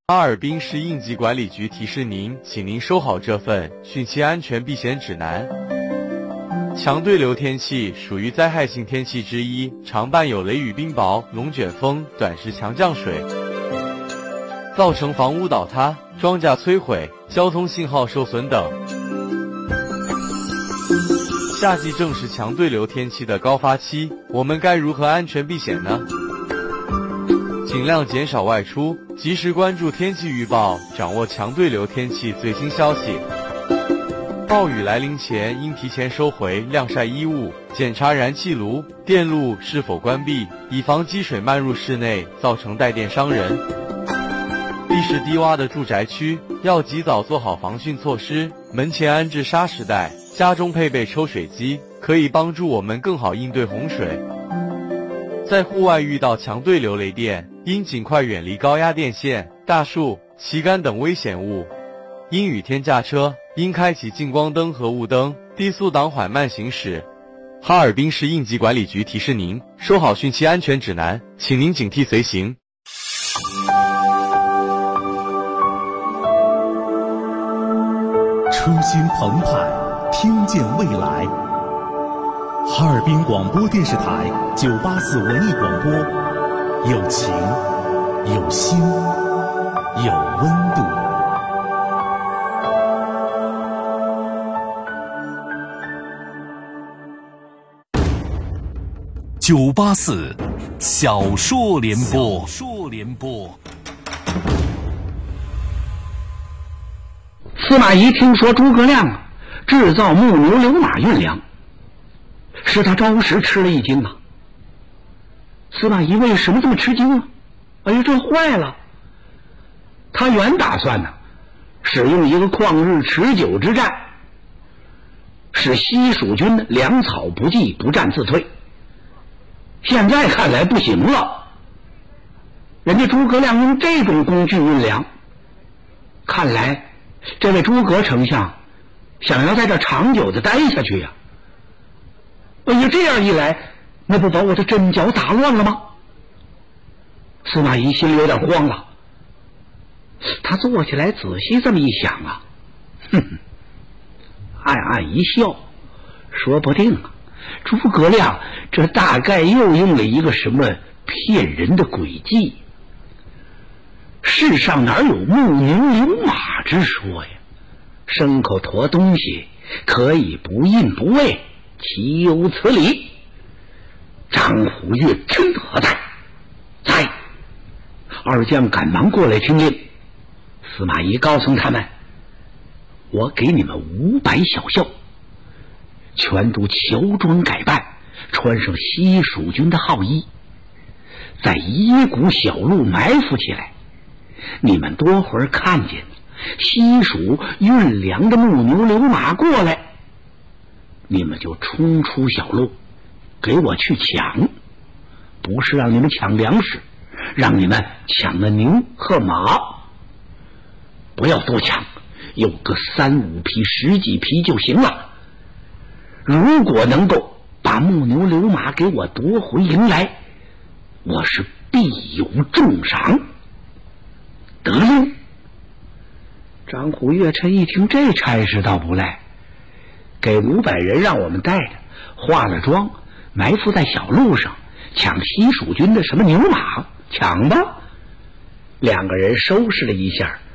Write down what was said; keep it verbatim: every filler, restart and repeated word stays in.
哈尔滨市应急管理局提示您，请您收好这份汛期安全避险指南。强对流天气属于灾害性天气之一，常伴有雷雨、冰雹、龙卷风、短时强降水，造成房屋倒塌、庄稼摧毁、交通信号受损等。夏季正是强对流天气的高发期，我们该如何安全避险呢？尽量减少外出，及时关注天气预报，掌握强对流天气最新消息。暴雨来临前，应提前收回晾晒衣物，检查燃气炉、电路是否关闭，以防积水漫入室内，造成带电伤人。地势低洼的住宅区要及早做好防汛措施，门前安置沙石带，家中配备抽水机，可以帮助我们更好应对洪水。在户外遇到强对流雷电，应尽快远离高压电线、大树、旗杆等危险物。因雨天驾车，应开启近光灯和雾灯，低速档缓慢行驶。哈尔滨市应急管理局提示您，收好汛期安全指南，请您警惕随行。 初心澎湃，听见未来。哈尔滨广播电视台九八四文艺广播，有情，有心，有温度。九八四小说联播，小说联播。 司马懿听说诸葛亮啊制造木牛流马运粮，使他着实吃了一惊啊。司马懿为什么这么吃惊啊？哎呀，这坏了！他原打算呢，使用一个旷日持久之战，使西蜀军呢粮草不济，不战自退。现在看来不行了，人家诸葛亮用这种工具运粮，看来这位诸葛丞相想要在这长久的待下去呀、啊。哎呀，这样一来，那不把我的阵脚打乱了吗？司马懿心里有点慌了。他坐起来仔细这么一想啊，哼哼，暗暗一笑，说不定啊，诸葛亮这大概又用了一个什么骗人的诡计。世上哪有木牛流马之说呀？牲口驮东西可以不印不喂，岂有此理？张虎跃真何在？在！二将赶忙过来听令。司马懿告诉他们，我给你们五百小校，全都乔装改扮，穿上西蜀军的号衣，在一股小路埋伏起来。你们多会儿看见西蜀运粮的木牛流马过来，你们就冲出小路，给我去抢。不是让你们抢粮食，让你们抢了牛和马。不要多抢，有个三五匹、十几匹就行了。如果能够把木牛流马给我夺回营来，我是必有重赏。得令。张虎跃臣一听这差事倒不赖，给五百人让我们带着，化了妆，埋伏在小路上，抢西蜀军的什么牛马，抢吧。两个人收拾了一下，